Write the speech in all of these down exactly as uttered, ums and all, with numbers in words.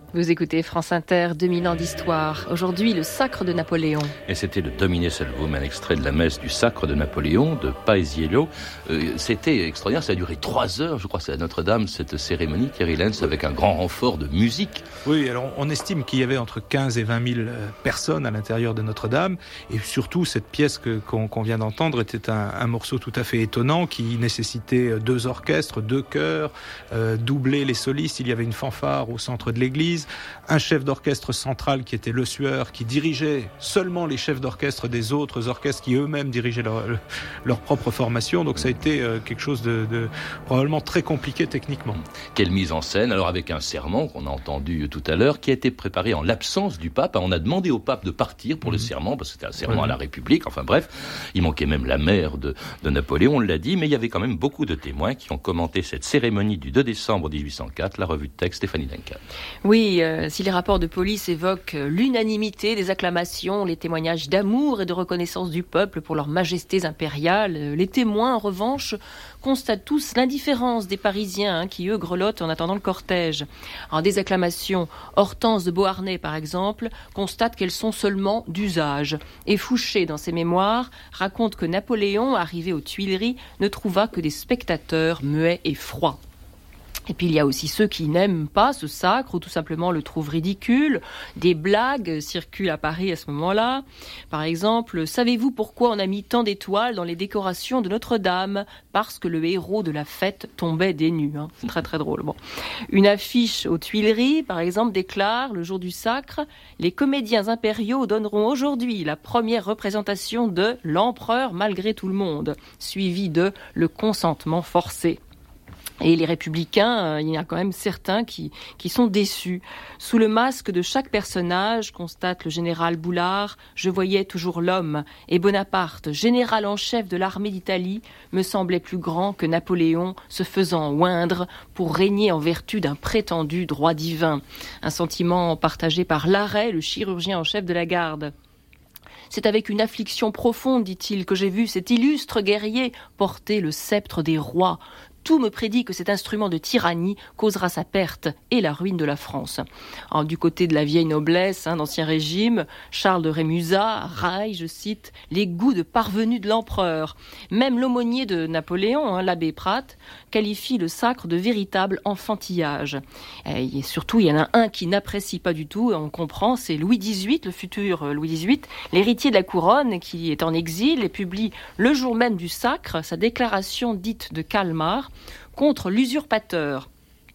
Vous écoutez France Inter, deux mille ans d'histoire. Aujourd'hui, le sacre de Napoléon. Et c'était le Domine Salvum, un extrait de la messe du sacre de Napoléon, de Paisiello. Euh, c'était extraordinaire, ça a duré trois heures, je crois, c'est à Notre-Dame, cette cérémonie, Thierry Lenz, avec un grand renfort de musique. Oui, alors on estime qu'il y avait entre quinze et vingt mille personnes à l'intérieur de Notre-Dame. Et surtout, cette pièce que, qu'on, qu'on vient d'entendre était un, un morceau tout à fait étonnant qui nécessitait deux orchestres, deux chœurs, euh, doubler les solistes. Il y avait une fanfare au centre de l'église. Un chef d'orchestre central qui était Le Sueur, qui dirigeait seulement les chefs d'orchestre des autres orchestres qui eux-mêmes dirigeaient leur, leur propre formation. Donc ça a été quelque chose de, de probablement très compliqué techniquement. Quelle mise en scène, alors avec un serment qu'on a entendu tout à l'heure, qui a été préparé en l'absence du pape. On a demandé au pape de partir pour mmh. le serment, parce que c'était un serment mmh. à la République. Enfin bref, il manquait même la mère de, de Napoléon, on l'a dit, mais il y avait quand même beaucoup de témoins qui ont commenté cette cérémonie du deux décembre dix-huit cent quatre, la revue de texte Stéphanie Duncan. Oui, euh, si les rapports de police évoquent l'unanimité des acclamations, les témoignages d'amour et de reconnaissance du peuple pour leurs majestés impériales, les témoins, en revanche, constatent tous l'indifférence des Parisiens hein, qui, eux, grelottent en attendant le cortège. En des acclamations, Hortense de Beauharnais, par exemple, constate qu'elles sont seulement d'usage. Et Fouché, dans ses mémoires, raconte que Napoléon, arrivé aux Tuileries, ne trouva que des spectateurs muets et froids. Et puis il y a aussi ceux qui n'aiment pas ce sacre ou tout simplement le trouvent ridicule. Des blagues circulent à Paris à ce moment-là. Par exemple, savez-vous pourquoi on a mis tant d'étoiles dans les décorations de Notre-Dame ? Parce que le héros de la fête tombait des nues. Hein. C'est très très drôle. Bon. Une affiche aux Tuileries, par exemple, déclare le jour du sacre, les comédiens impériaux donneront aujourd'hui la première représentation de l'empereur malgré tout le monde, suivi de le consentement forcé. Et les républicains, euh, il y en a quand même certains qui, qui sont déçus. Sous le masque de chaque personnage, constate le général Boulard, je voyais toujours l'homme. Et Bonaparte, général en chef de l'armée d'Italie, me semblait plus grand que Napoléon, se faisant oindre pour régner en vertu d'un prétendu droit divin. Un sentiment partagé par Larrey, le chirurgien en chef de la garde. C'est avec une affliction profonde, dit-il, que j'ai vu cet illustre guerrier porter le sceptre des rois. Tout me prédit que cet instrument de tyrannie causera sa perte et la ruine de la France. Alors, du côté de la vieille noblesse, hein, d'Ancien Régime, Charles de Rémusat raille, je cite, les goûts de parvenu de l'empereur. Même l'aumônier de Napoléon, hein, l'abbé Pratt, qualifie le sacre de véritable enfantillage. Et surtout, il y en a un qui n'apprécie pas du tout, on comprend, c'est Louis dix-huit, le futur Louis dix-huit, l'héritier de la couronne, qui est en exil et publie le jour même du sacre sa déclaration dite de Calmar contre l'usurpateur.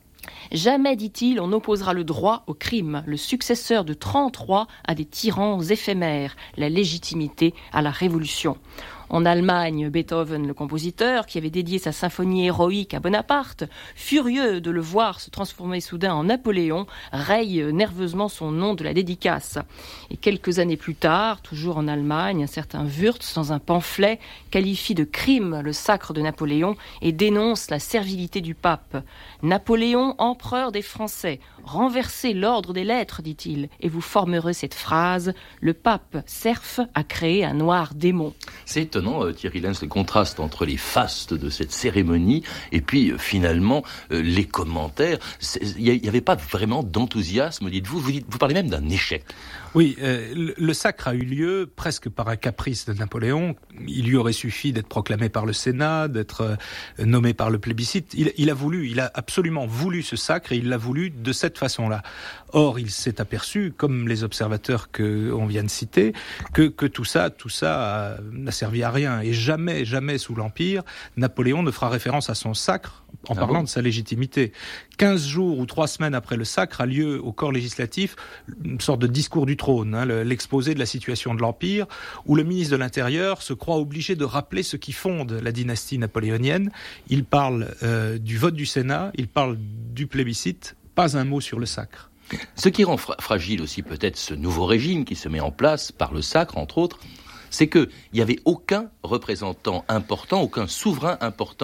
Jamais, dit-il, on n'opposera le droit au crime, le successeur de trente rois à des tyrans éphémères, la légitimité à la révolution. En Allemagne, Beethoven, le compositeur, qui avait dédié sa symphonie héroïque à Bonaparte, furieux de le voir se transformer soudain en Napoléon, raye nerveusement son nom de la dédicace. Et quelques années plus tard, toujours en Allemagne, un certain Wurtz, dans un pamphlet, qualifie de crime le sacre de Napoléon et dénonce la servilité du pape. Napoléon, empereur des Français, renversez l'ordre des lettres, dit-il, et vous formerez cette phrase, le pape Serf a créé un noir démon. C'est étonnant, euh, Thierry Lenz, le contraste entre les fastes de cette cérémonie et puis euh, finalement euh, les commentaires. Il n'y avait pas vraiment d'enthousiasme, dites-vous. Vous, dites, vous parlez même d'un échec. Oui, euh, le, le sacre a eu lieu presque par un caprice de Napoléon. Il lui aurait suffi d'être proclamé par le Sénat, d'être euh, nommé par le plébiscite. Il, il a voulu, il a absolument voulu ce sacre et il l'a voulu de cette façon-là. Or, il s'est aperçu, comme les observateurs que on vient de citer, que, que tout ça, tout ça a, n'a servi à rien. Et jamais, jamais sous l'Empire, Napoléon ne fera référence à son sacre en ah parlant bon de sa légitimité. Quinze jours ou trois semaines après le sacre a lieu au corps législatif une sorte de discours du trône, hein, l'exposé de la situation de l'Empire, où le ministre de l'Intérieur se croit obligé de rappeler ce qui fonde la dynastie napoléonienne. Il parle euh, du vote du Sénat, il parle du plébiscite, pas un mot sur le sacre. Ce qui rend fra- fragile aussi peut-être ce nouveau régime qui se met en place par le sacre, entre autres, c'est qu'il n'y avait aucun représentant important, aucun souverain important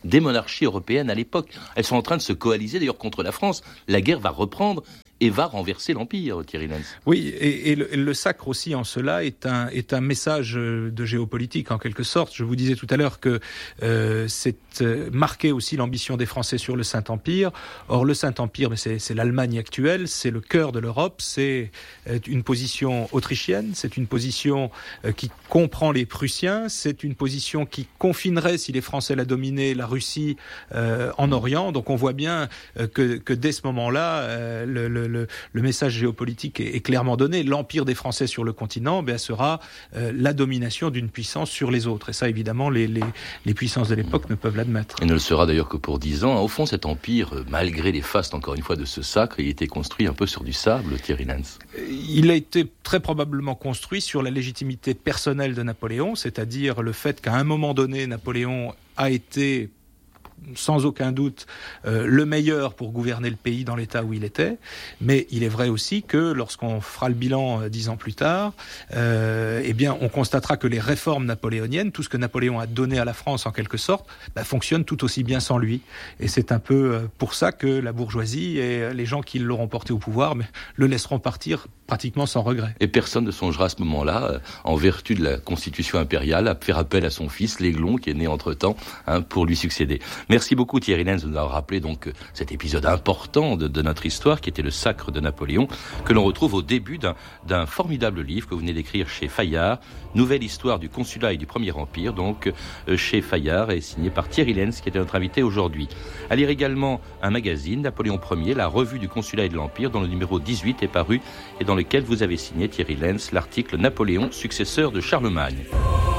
des monarchies européennes à l'époque. Elles sont en train de se coaliser d'ailleurs contre la France. La guerre va reprendre et va renverser l'Empire, Thierry Lenz. Oui, et, et le, le sacre aussi en cela est un, est un message de géopolitique en quelque sorte. Je vous disais tout à l'heure que euh, c'est euh, marqué aussi l'ambition des Français sur le Saint-Empire. Or, le Saint-Empire, mais c'est, c'est l'Allemagne actuelle, c'est le cœur de l'Europe, c'est euh, une position autrichienne, c'est une position euh, qui comprend les Prussiens, c'est une position qui confinerait, si les Français la dominaient, la Russie euh, en Orient. Donc on voit bien euh, que, que dès ce moment-là, euh, le, le Le, le message géopolitique est, est clairement donné. L'empire des Français sur le continent ben, sera euh, la domination d'une puissance sur les autres. Et ça, évidemment, les, les, les puissances de l'époque ne peuvent l'admettre. Et ne le sera d'ailleurs que pour dix ans. Au fond, cet empire, malgré les fastes, encore une fois, de ce sacre, il a été construit un peu sur du sable, Thierry Lenz. Il a été très probablement construit sur la légitimité personnelle de Napoléon, c'est-à-dire le fait qu'à un moment donné, Napoléon a été sans aucun doute euh, le meilleur pour gouverner le pays dans l'état où il était, mais il est vrai aussi que lorsqu'on fera le bilan euh, dix ans plus tard, euh, eh bien on constatera que les réformes napoléoniennes, tout ce que Napoléon a donné à la France en quelque sorte, bah, fonctionne tout aussi bien sans lui. Et c'est un peu euh, pour ça que la bourgeoisie et les gens qui l'auront porté au pouvoir mais, le laisseront partir pratiquement sans regret. Et personne ne songera à ce moment-là, euh, en vertu de la constitution impériale, à faire appel à son fils, l'Aiglon, qui est né entre-temps, hein, pour lui succéder. Merci beaucoup Thierry Lenz de nous avoir rappelé donc cet épisode important de, de notre histoire qui était le sacre de Napoléon, que l'on retrouve au début d'un, d'un formidable livre que vous venez d'écrire chez Fayard, Nouvelle histoire du consulat et du Premier Empire, donc euh, chez Fayard, et signé par Thierry Lenz qui était notre invité aujourd'hui. À lire également un magazine, Napoléon Ier, la revue du consulat et de l'Empire, dont le numéro dix-huit est paru et dans lequel vous avez signé Thierry Lenz l'article Napoléon, successeur de Charlemagne.